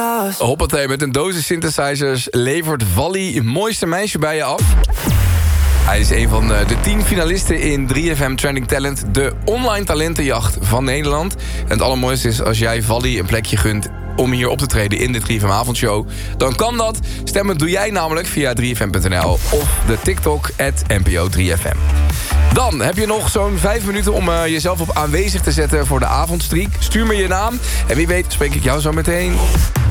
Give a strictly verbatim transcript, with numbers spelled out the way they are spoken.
trust. Hoppatee, met een dosis synthesizers levert Wally het mooiste meisje bij je af. Hij is een van de tien finalisten in drie F M Trending Talent, de online talentenjacht van Nederland. En het allermooiste is als jij Wally een plekje gunt om hier op te treden in de drie F M avondshow, dan kan dat. Stemmen doe jij namelijk via drie f m punt n l of de TikTok at N P O drie F M. Dan heb je nog zo'n vijf minuten om uh, jezelf op aanwezig te zetten voor de avondstreak. Stuur me je naam en wie weet spreek ik jou zo meteen.